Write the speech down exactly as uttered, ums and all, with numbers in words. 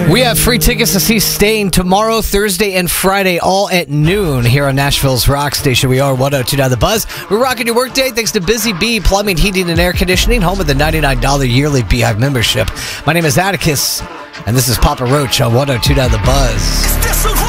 We have free tickets to see Stain tomorrow, Thursday, and Friday, all at noon here on Nashville's Rock Station. We are one oh two point nine The Buzz. We're rocking your workday thanks to Busy Bee Plumbing, Heating, and Air Conditioning, home of the ninety-nine dollars yearly Beehive membership. My name is Atticus, and this is Papa Roach on one oh two point nine The Buzz.